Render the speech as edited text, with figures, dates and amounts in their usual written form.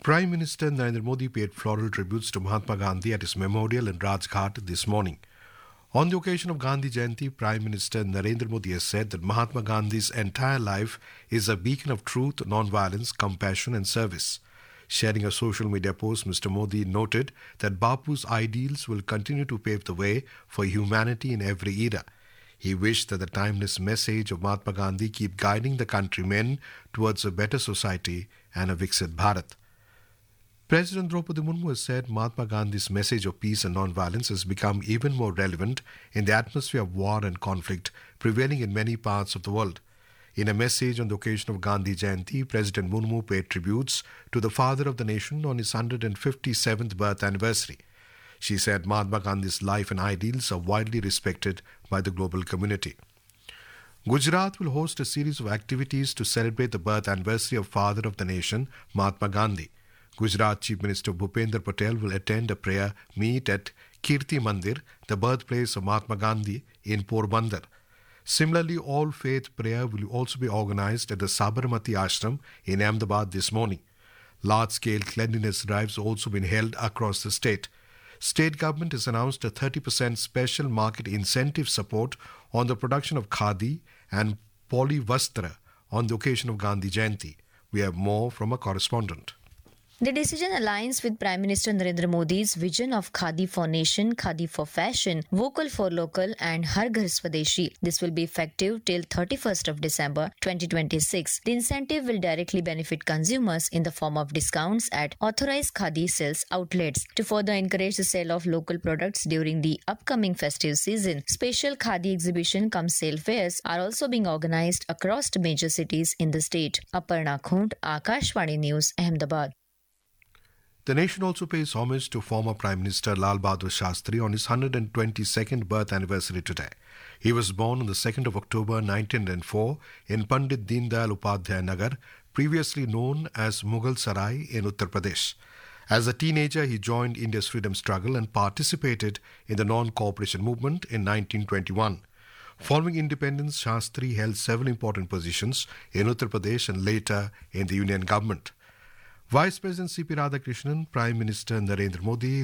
Prime Minister Narendra Modi paid floral tributes to Mahatma Gandhi at his memorial in Rajghat this morning. On the occasion of Gandhi Jayanti, Prime Minister Narendra Modi has said that Mahatma Gandhi's entire life is a beacon of truth, non-violence, compassion and service. Sharing a social media post, Mr. Modi noted that Bapu's ideals will continue to pave the way for humanity in every era. He wished that the timeless message of Mahatma Gandhi keep guiding the countrymen towards a better society and a Viksit Bharat. President Draupadi Murmu has said Mahatma Gandhi's message of peace and non-violence has become even more relevant in the atmosphere of war and conflict prevailing in many parts of the world. In a message on the occasion of Gandhi Jayanti, President Murmu paid tributes to the father of the nation on his 157th birth anniversary. She said Mahatma Gandhi's life and ideals are widely respected by the global community. Gujarat will host a series of activities to celebrate the birth anniversary of father of the nation, Mahatma Gandhi. Gujarat Chief Minister Bhupendra Patel will attend a prayer meet at Kirti Mandir, the birthplace of Mahatma Gandhi, in Porbandar. Similarly, all-faith prayer will also be organized at the Sabarmati Ashram in Ahmedabad this morning. Large-scale cleanliness drives have also been held across the state. State government has announced a 30% special market incentive support on the production of khadi and polyvastra on the occasion of Gandhi Jayanti. We have more from a correspondent. The decision aligns with Prime Minister Narendra Modi's vision of Khadi for Nation, Khadi for Fashion, Vocal for Local and Har Ghar Swadeshi. This will be effective till 31st of December 2026. The incentive will directly benefit consumers in the form of discounts at authorized Khadi sales outlets. To further encourage the sale of local products during the upcoming festive season, special Khadi exhibition cum sale fairs are also being organized across the major cities in the state. Aparna Khund, Akashvani News, Ahmedabad. The nation also pays homage to former Prime Minister Lal Bahadur Shastri on his 122nd birth anniversary today. He was born on the 2nd of October 1904 in Pandit Deen Dayal Upadhyay Nagar, previously known as Mughal Sarai in Uttar Pradesh. As a teenager, he joined India's freedom struggle and participated in the non-cooperation movement in 1921. Following independence, Shastri held several important positions in Uttar Pradesh and later in the Union government. Vice President C.P. Radhakrishnan, Prime Minister Narendra Modi,